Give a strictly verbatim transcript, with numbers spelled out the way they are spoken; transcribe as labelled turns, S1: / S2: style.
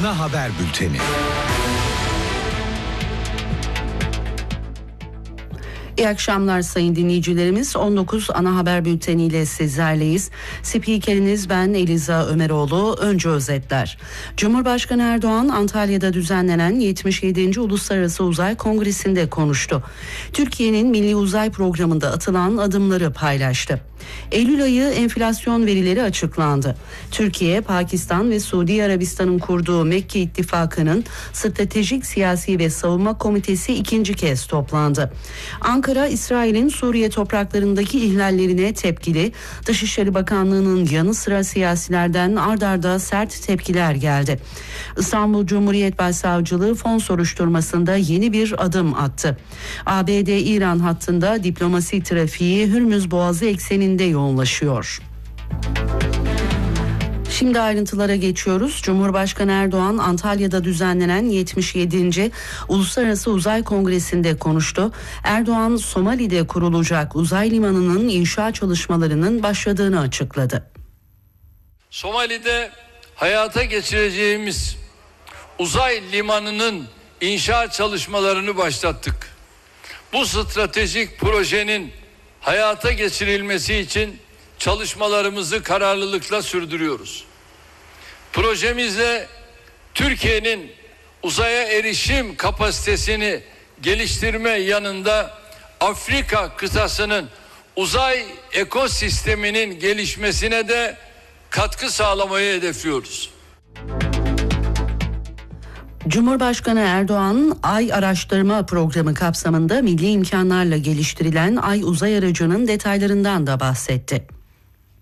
S1: Ana Haber Bülteni.
S2: İyi akşamlar sayın dinleyicilerimiz. on dokuz Ana Haber Bülteni ile sizlerleyiz. Spikeriniz ben Eliza Ömeroğlu. Önce özetler. Cumhurbaşkanı Erdoğan Antalya'da düzenlenen yetmiş yedinci Uluslararası Uzay Kongresi'nde konuştu. Türkiye'nin Milli Uzay Programı'nda atılan adımları paylaştı. Eylül ayı enflasyon verileri açıklandı. Türkiye, Pakistan ve Suudi Arabistan'ın kurduğu Mekke İttifakı'nın Stratejik Siyasi ve Savunma Komitesi ikinci kez toplandı. Ankara, İsrail'in Suriye topraklarındaki ihlallerine tepkili. Dışişleri Bakanlığı'nın yanı sıra siyasilerden ard arda sert tepkiler geldi. İstanbul Cumhuriyet Başsavcılığı fon soruşturmasında yeni bir adım attı. A B D-İran hattında diplomasi trafiği Hürmüz Boğazı ekseninde yoğunlaşıyor. Şimdi ayrıntılara geçiyoruz. Cumhurbaşkanı Erdoğan Antalya'da düzenlenen yetmiş yedinci Uluslararası Uzay Kongresi'nde konuştu. Erdoğan, Somali'de kurulacak uzay limanının inşa çalışmalarının başladığını açıkladı.
S3: Somali'de hayata geçireceğimiz uzay limanının inşa çalışmalarını başlattık. Bu stratejik projenin hayata geçirilmesi için çalışmalarımızı kararlılıkla sürdürüyoruz. Projemizle Türkiye'nin uzaya erişim kapasitesini geliştirme yanında Afrika kıtasının uzay ekosisteminin gelişmesine de katkı sağlamayı hedefliyoruz.
S2: Cumhurbaşkanı Erdoğan, Ay Araştırma Programı kapsamında milli imkanlarla geliştirilen Ay uzay aracının detaylarından da bahsetti.